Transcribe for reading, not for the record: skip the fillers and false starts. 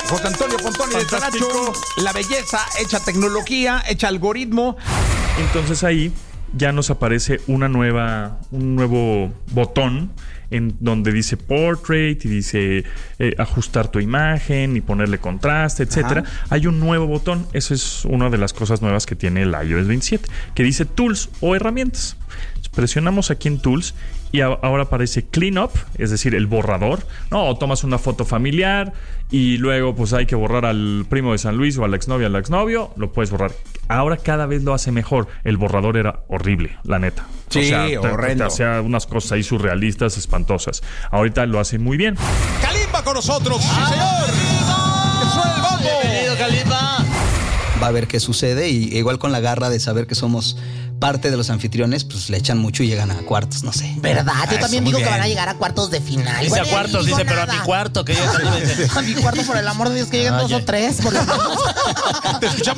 José Antonio Pontoni de Fantástico. Tanacho. La belleza hecha tecnología, hecha algoritmo. Entonces ahí ya nos aparece un nuevo botón en donde dice Portrait y dice ajustar tu imagen y ponerle contraste, etcétera. Hay un nuevo botón. Eso es una de las cosas nuevas que tiene el iOS 27, que dice Tools o herramientas. Presionamos aquí en Tools y ahora aparece Clean Up, es decir, el borrador. No, o tomas una foto familiar y luego pues hay que borrar al primo de San Luis o a la exnovia, al exnovio, lo puedes borrar. Ahora cada vez lo hace mejor. El borrador era horrible, la neta. Sí, horrendo. Te hacía unas cosas ahí surrealistas, espantosas. Ahorita lo hace muy bien. Kalimba con nosotros, sí señor. ¡Que suene el bombo! Bienvenido, Kalimba. Va a ver qué sucede y igual con la garra de saber que somos parte de los anfitriones, pues le echan mucho y llegan a cuartos, no sé. ¿Verdad? Yo Eso, también muy digo que bien. van a llegar a cuartos de final. Dice a Bueno, cuartos, ni digo dice, pero a nada. mi cuarto, que yo también dice. A mi cuarto, por el amor de Dios, que lleguen dos o tres. Por lo menos. Te escuchamos.